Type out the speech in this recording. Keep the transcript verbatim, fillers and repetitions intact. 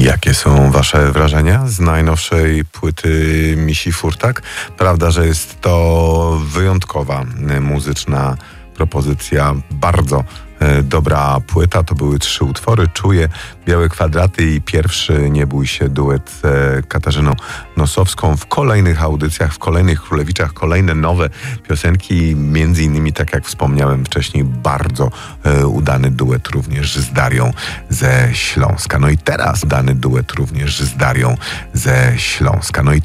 Jakie są wasze wrażenia z najnowszej płyty Misi Furtak? Prawda, że jest to wyjątkowa muzyczna propozycja, bardzo e, dobra płyta. To były trzy utwory: Czuję, Białe kwadraty i pierwszy Nie bój się, duet z e, Katarzyną Nosowską. W kolejnych audycjach, w kolejnych Królewiczach kolejne nowe piosenki, między innymi, tak jak wspomniałem wcześniej, bardzo e, udany duet również z Darią ze Śląska. No i teraz udany duet również z Darią ze Śląska. No i